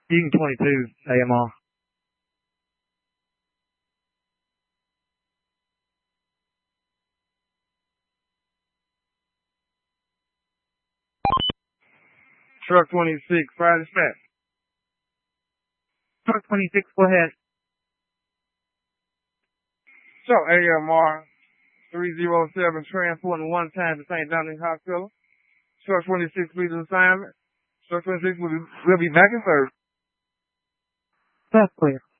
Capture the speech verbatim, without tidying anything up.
Eaton twenty-two, A M R. Truck twenty-six, fire dispatch. Truck twenty-six, go ahead. Truck A M R three oh seven, transporting one time to Saint Dominic Hospital. Truck twenty-six, please assignment. Truck twenty-six will be, will be back in service. That's clear.